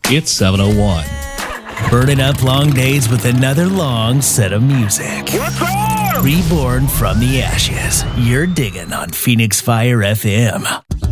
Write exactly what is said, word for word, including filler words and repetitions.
It's seven oh one. Burning up long days with another long set of music. What's up? Reborn from the ashes. You're digging on Phoenix Fire F M.